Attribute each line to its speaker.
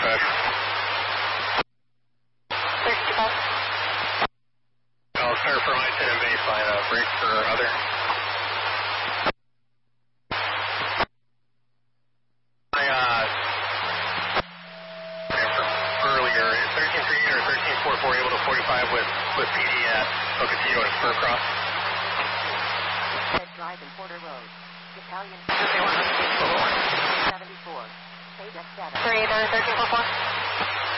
Speaker 1: dispatch.
Speaker 2: 625.
Speaker 1: I'll start from I-10 baseline, break for other. Earlier, is 1338 or 1344 able to 45 with PD at Ocotillo and Spur Cross?
Speaker 2: Red Drive and Porter Road. Italian 74. Say that 7.
Speaker 1: 1344.